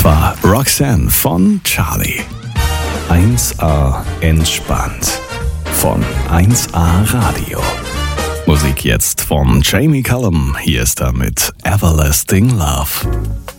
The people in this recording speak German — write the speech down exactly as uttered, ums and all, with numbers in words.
war Roxanne von Charlie. eins A entspannt von eins A Radio. Musik jetzt von Jamie Cullum. Hier ist er mit Everlasting Love.